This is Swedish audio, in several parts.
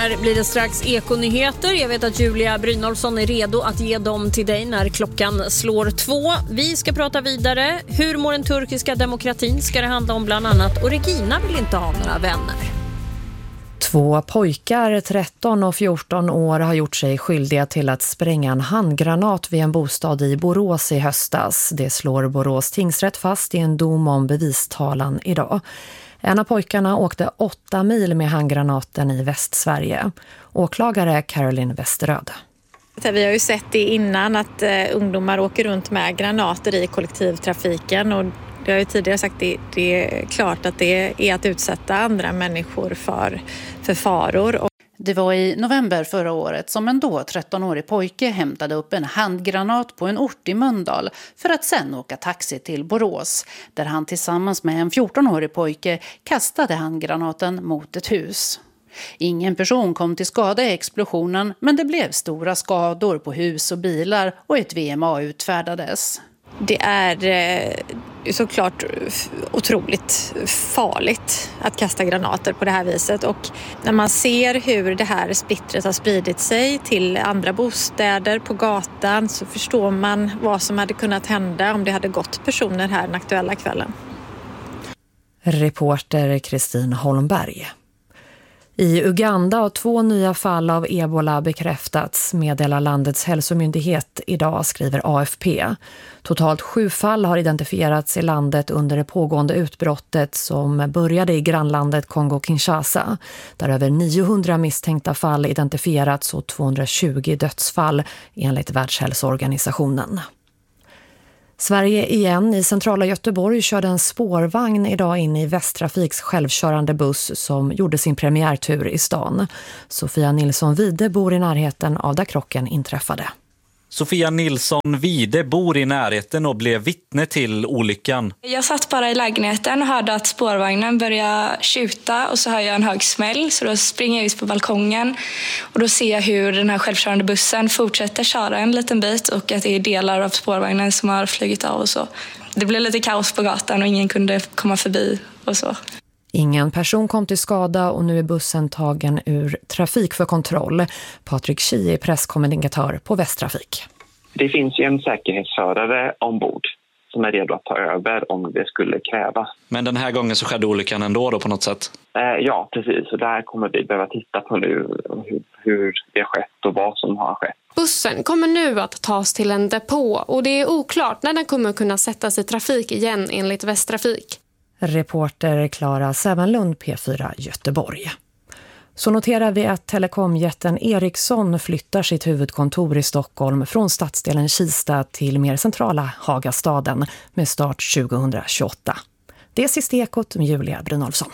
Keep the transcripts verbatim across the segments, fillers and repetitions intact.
Här blir det strax ekonyheter. Jag vet att Julia Brynolfsson är redo att ge dem till dig när klockan slår två. Vi ska prata vidare. Hur mår den turkiska demokratin ska det handla om bland annat. Och Regina vill inte ha några vänner. Två pojkar, tretton och fjorton år, har gjort sig skyldiga till att spränga en handgranat vid en bostad i Borås i höstas. Det slår Borås tingsrätt fast i en dom om bevistalan idag. En av pojkarna åkte åtta mil med handgranaten i Västsverige. Åklagare Caroline Westeröd. Vi har ju sett det innan att eh, ungdomar åker runt med granater i kollektivtrafiken, och det har ju tidigare sagt det, det är klart att det är att utsätta andra människor för, för faror. Det var i november förra året som en då trettonårig pojke hämtade upp en handgranat på en ort i Mölndal för att sen åka taxi till Borås, där han tillsammans med en fjortonårig pojke kastade handgranaten mot ett hus. Ingen person kom till skada i explosionen, men det blev stora skador på hus och bilar och ett V M A utfärdades. Det är eh, såklart otroligt farligt att kasta granater på det här viset, och när man ser hur det här splittret har spridit sig till andra bostäder på gatan så förstår man vad som hade kunnat hända om det hade gått personer här den aktuella kvällen. Reporter Kristin Holmberg. I Uganda har två nya fall av ebola bekräftats, meddelar landets hälsomyndighet idag, skriver A F P. Totalt sju fall har identifierats i landet under det pågående utbrottet som började i grannlandet Kongo-Kinshasa, där över niohundra misstänkta fall identifierats och tvåhundratjugo dödsfall enligt Världshälsoorganisationen. Sverige igen. I centrala Göteborg körde en spårvagn idag in i Västtrafiks självkörande buss som gjorde sin premiärtur i stan. Sofia Nilsson Vide bor i närheten av där krocken inträffade. Sofia Nilsson Vide bor i närheten och blev vittne till olyckan. Jag satt bara i lägenheten och hörde att spårvagnen började tjuta, och så hör jag en hög smäll, så då springer jag ut på balkongen och då ser jag hur den här självkörande bussen fortsätter köra en liten bit och att det är delar av spårvagnen som har flugit av och så. Det blev lite kaos på gatan och ingen kunde komma förbi och så. Ingen person kom till skada och nu är bussen tagen ur trafik för kontroll. Patrik Schie är presskommunikatör på Västtrafik. Det finns ju en säkerhetsförare ombord som är redo att ta över om det skulle krävas. Men den här gången så skedde olyckan ändå då på något sätt? Eh, ja, precis. Och där kommer vi behöva titta på nu hur, hur det har skett och vad som har skett. Bussen kommer nu att tas till en depå och det är oklart när den kommer kunna sättas i trafik igen enligt Västtrafik. Reporter Klara Sävenlund, P fyra Göteborg. Så noterar vi att telekomjätten Ericsson flyttar sitt huvudkontor i Stockholm från stadsdelen Kista till mer centrala Hagastaden med start tjugohundratjugoåtta. Det är sista Ekot med Julia Brynolfsson.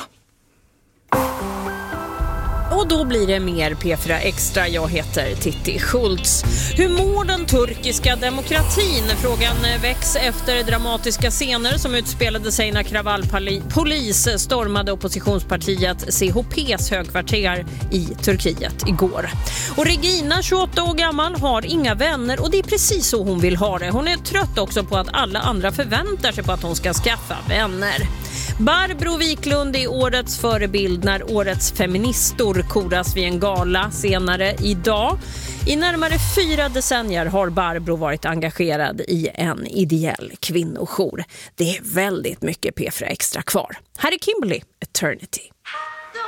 Och då blir det mer P fyra Extra. Jag heter Titti Schultz. Hur mår den turkiska demokratin? Frågan väcks efter dramatiska scener som utspelade sig när kravallpolis stormade oppositionspartiet C H P:s högkvarter i Turkiet igår. Och Regina, tjugoåtta år gammal, har inga vänner och det är precis så hon vill ha det. Hon är trött också på att alla andra förväntar sig på att hon ska skaffa vänner. Barbro Wiklund är årets förebild när årets feministor koras vid en gala senare idag. I närmare fyra decennier har Barbro varit engagerad i en ideell kvinnojour. Det är väldigt mycket P fyra Extra kvar. Här är Kimberly, Eternity.